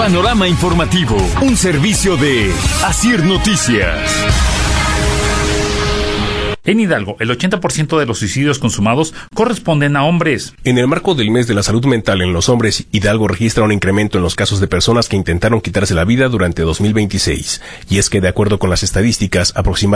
Panorama informativo, un servicio de Asir Noticias. En Hidalgo, el 80% de los suicidios consumados corresponden a hombres. En el marco del mes de la salud mental en los hombres, Hidalgo registra un incremento en los casos de personas que intentaron quitarse la vida durante 2026. Y es que, de acuerdo con las estadísticas, aproximadamente